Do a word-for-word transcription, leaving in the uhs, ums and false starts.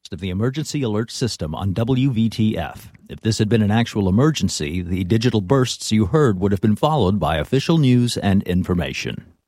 of the emergency alert system on W V T F. If this had been an actual emergency, the digital bursts you heard would have been followed by official news and information.